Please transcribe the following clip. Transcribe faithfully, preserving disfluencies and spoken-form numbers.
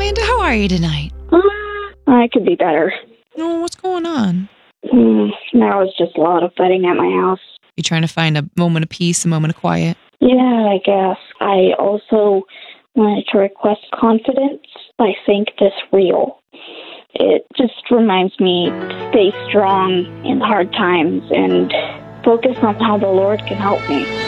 Amanda, how are you tonight? Uh, I could be better. No, what's going on? Mm, now it's just a lot of fighting at my house. You trying to find a moment of peace, a moment of quiet? Yeah, I guess. I also wanted to request confidence by Think This Real. It just reminds me to stay strong in hard times and focus on how the Lord can help me.